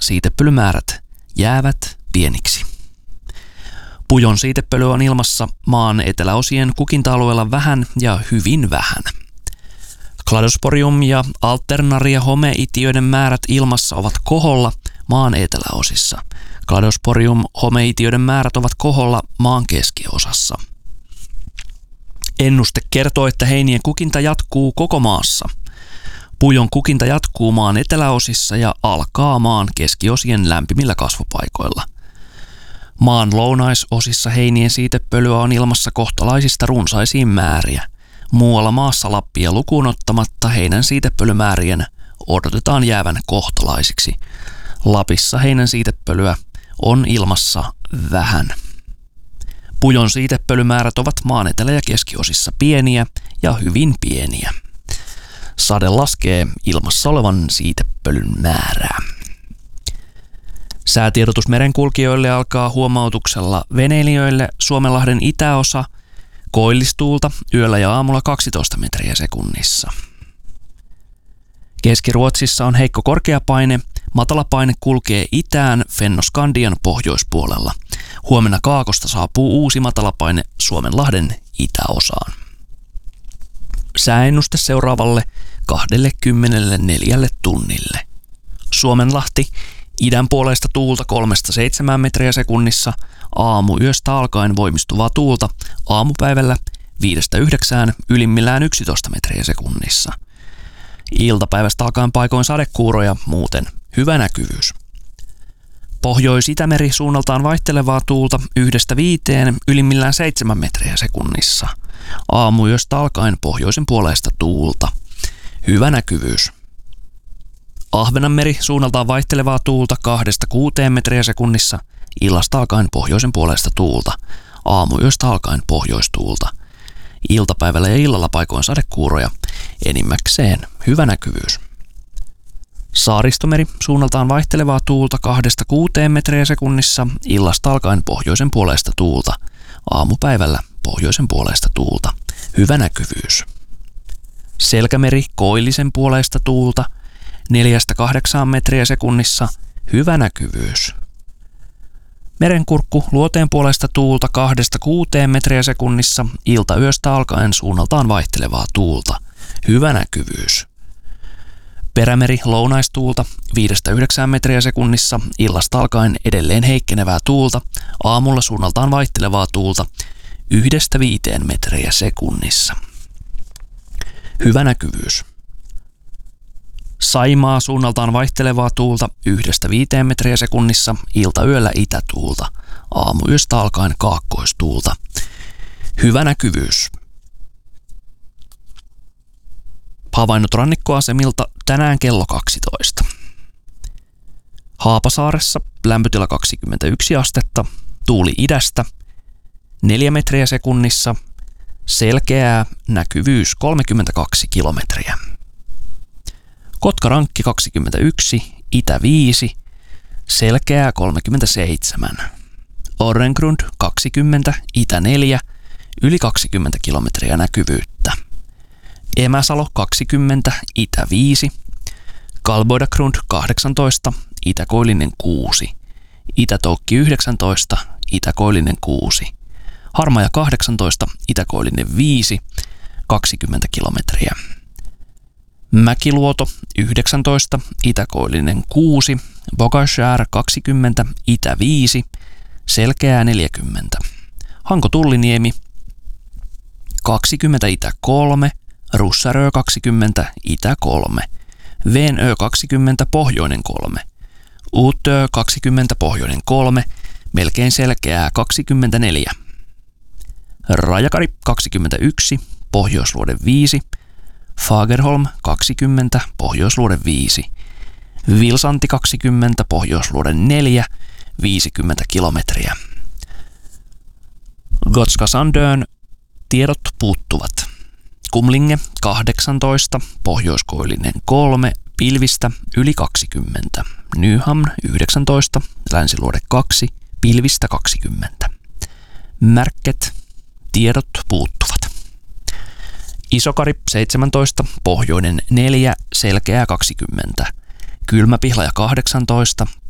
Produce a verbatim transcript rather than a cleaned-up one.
siitepölymäärät jäävät pieniksi. Pujon siitepöly on ilmassa maan eteläosien kukinta-alueella vähän ja hyvin vähän. Cladosporium ja Alternaria homeitiöiden määrät ilmassa ovat koholla maan eteläosissa. Cladosporium homeitiöiden määrät ovat koholla maan keskiosassa. Ennuste kertoo, että heinien kukinta jatkuu koko maassa. Pujon kukinta jatkuu maan eteläosissa ja alkaa maan keskiosien lämpimillä kasvupaikoilla. Maan lounaisosissa heinien siitepölyä on ilmassa kohtalaisista runsaisiin määriä. Muualla maassa Lappia lukuun ottamatta heinän siitepölymäärien odotetaan jäävän kohtalaisiksi. Lapissa heinän siitepölyä on ilmassa vähän. Pujon siitepölymäärät ovat maan etelä- ja keskiosissa pieniä ja hyvin pieniä. Sade laskee ilmassa olevan siitepölyn määrää. Säätiedotus merenkulkijoille alkaa huomautuksella veneilijöille Suomenlahden itäosa, koillistuulta yöllä ja aamulla kaksitoista metriä sekunnissa. Keski-Ruotsissa on heikko korkeapaine, matalapaine kulkee itään Fennoskandian pohjoispuolella. Huomenna Kaakosta saapuu uusi matalapaine Suomenlahden itäosaan. Sääennuste seuraavalle kaksikymmentäneljä tunnille. Suomenlahti, idän puolesta tuulta kolmesta seitsemään metriä sekunnissa, aamuyöstä alkaen voimistuvaa tuulta, aamupäivällä viidestä yhdeksään, ylimmillään yksitoista metriä sekunnissa. Iltapäivästä alkaen paikoin sadekuuroja, muuten hyvä näkyvyys. Pohjois-Itämeri suunnaltaan vaihtelevaa tuulta yhdestä viiteen, ylimmillään seitsemän metriä sekunnissa. Aamuyöstä alkaen pohjoisen puoleista tuulta. Hyvä näkyvyys. Ahvenanmeri suunnaltaan vaihtelevaa tuulta kahdesta kuuteen metriä sekunnissa. Illasta alkaen pohjoisen puoleista tuulta. Aamuyöstä alkaen pohjoistuulta. Iltapäivällä ja illalla paikoin sadekuuroja. Enimmäkseen hyvä näkyvyys. Saaristomeri suunnaltaan vaihtelevaa tuulta kahdesta kuuteen metriä sekunnissa. Illasta alkaen pohjoisen puoleista tuulta. Aamupäivällä pohjoisen puoleista tuulta. Hyvä näkyvyys. Selkämeri koillisen puoleista tuulta. Neljästä kahdeksaan metriä sekunnissa. Hyvä näkyvyys. Merenkurkku luoteen puolesta tuulta kahdesta kuuteen metriä sekunnissa. Iltayöstä alkaen suunnaltaan vaihtelevaa tuulta. Hyvä näkyvyys. Perämeri lounaistuulta viidestä yhdeksään metriä sekunnissa. Illasta alkaen edelleen heikkenevää tuulta. Aamulla suunnaltaan vaihtelevaa tuulta. Yhdestä viiteen metriä sekunnissa. Hyvä näkyvyys. Saimaa suunnaltaan vaihtelevaa tuulta yhdestä viiteen metriä sekunnissa, iltayöllä itätuulta, aamuyöstä alkaen kaakkoistuulta. Hyvä näkyvyys. Havainnot rannikkoasemilta tänään kello kaksitoista. Haapasaaressa lämpötila kaksikymmentäyksi astetta, tuuli idästä, neljä metriä sekunnissa, selkeää näkyvyys kolmekymmentäkaksi kilometriä. Kotkarankki kaksikymmentäyksi, itä viisi, selkeää kolmekymmentäseitsemän. Orrengrund kaksikymmentä, itä neljä, yli kaksikymmentä kilometriä näkyvyyttä. Emäsalo kaksikymmentä, itä viisi. Kalboidagrund kahdeksantoista, itäkoillinen kuusi. Itätoukki yhdeksäntoista, itäkoillinen kuusi. Harmaja kahdeksantoista, itäkoillinen viisi, kaksikymmentä kilometriä. Mäkiluoto yhdeksäntoista, itäkoillinen kuusi, Bogashär kaksikymmentä, itä viisi, selkeää neljäkymmentä. Hanko-Tulliniemi kaksikymmentä, itä kolme, Russarö kaksikymmentä, itä kolme, Venö kaksikymmentä, pohjoinen kolme, Uutö kaksikymmentä, pohjoinen kolme, melkein selkeää kaksikymmentäneljä. Rajakari kaksikymmentäyksi, pohjoisluode viisi, Fagerholm kaksikymmentä, pohjoisluode viisi. Vilsanti kaksikymmentä, pohjoisluode neljä, viisikymmentä kilometriä. Gotska Sandön tiedot puuttuvat. Kumlinge kahdeksantoista, pohjoiskoillinen kolme, pilvistä yli kaksikymmentä. Nyhamn yhdeksäntoista, länsiluode kaksi, pilvistä kaksikymmentä. Märket tiedot puuttuvat. Isokari seitsemäntoista, pohjoinen neljä, selkeää kaksikymmentä. Kylmäpihlaja kahdeksantoista,